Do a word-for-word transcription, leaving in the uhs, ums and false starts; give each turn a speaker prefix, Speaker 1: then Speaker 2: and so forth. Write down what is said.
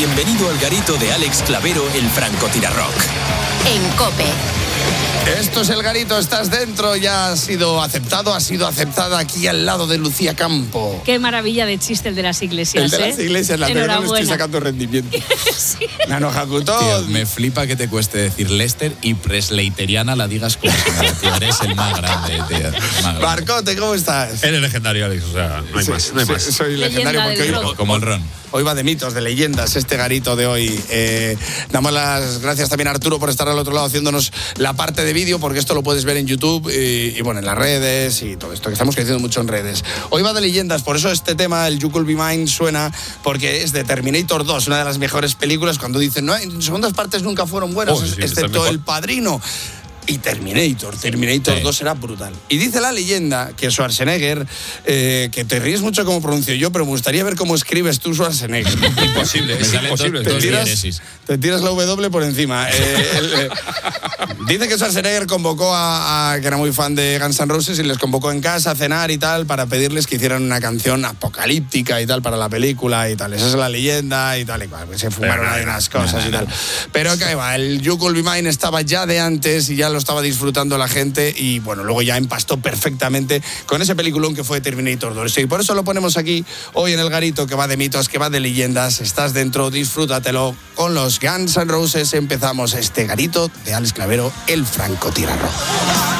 Speaker 1: Bienvenido al garito de Alex Clavero, el francotirarrock.
Speaker 2: En COPE.
Speaker 3: Esto es el garito, estás dentro, ya has sido aceptado, has sido aceptada aquí al lado de Lucía Campo.
Speaker 4: Qué maravilla de chiste el de las iglesias.
Speaker 3: El de
Speaker 4: ¿eh?
Speaker 3: las iglesias, la verdad no le estoy sacando rendimiento.
Speaker 4: Sí.
Speaker 3: Nano Hakuto.
Speaker 5: Tío, me flipa que te cueste decir Lester y presleyteriana la digas como si nada, tío. Eres el más grande, tío. El más grande.
Speaker 3: Barcote, ¿cómo estás?
Speaker 6: Eres legendario, Alex, o sea, no hay
Speaker 3: Sí,
Speaker 6: más, no hay
Speaker 3: sí,
Speaker 6: más.
Speaker 3: Soy
Speaker 4: Leyenda
Speaker 3: legendario porque
Speaker 4: del
Speaker 3: hoy,
Speaker 4: rock.
Speaker 5: Como el ron.
Speaker 3: hoy va de mitos, de leyendas, este garito de hoy. Eh, damos las gracias también a Arturo por estar al otro lado haciéndonos la parte de vídeo, porque esto lo puedes ver en YouTube y, y bueno, en las redes y todo esto, que estamos creciendo mucho en redes. Hoy va de leyendas, por eso este tema, el You Could Be Mine, suena, porque es de Terminator dos, una de las mejores películas, cuando dicen, no, en segundas partes nunca fueron buenas,
Speaker 6: Oh, sí,
Speaker 3: excepto El Padrino. Y Terminator, Terminator
Speaker 5: Sí.
Speaker 3: dos era brutal. Y dice la leyenda que Schwarzenegger, eh, que te ríes mucho como pronuncio yo, pero me gustaría ver cómo escribes tú Schwarzenegger.
Speaker 6: Imposible,
Speaker 5: Me
Speaker 6: es
Speaker 5: salen
Speaker 6: imposible.
Speaker 5: dos-
Speaker 3: Te
Speaker 5: dos
Speaker 3: tiras,
Speaker 5: diéresis.
Speaker 3: te tiras la W por encima. Eh, el, eh, dice que Schwarzenegger convocó a, a, que era muy fan de Guns N' Roses, y les convocó en casa a cenar y tal, para pedirles que hicieran una canción apocalíptica y tal para la película y tal. Esa es la leyenda y tal y cual. Se fumaron ahí unas cosas y tal. Pero que va, el You Could Be Mine estaba ya de antes y ya lo estaba disfrutando la gente, y bueno, luego ya empastó perfectamente con ese peliculón que fue Terminator dos. Y por eso lo ponemos aquí hoy en el garito, que va de mitos, que va de leyendas. Estás dentro, disfrútatelo con los Guns N' Roses. Empezamos este garito de Alex Clavero, el francotirarrock.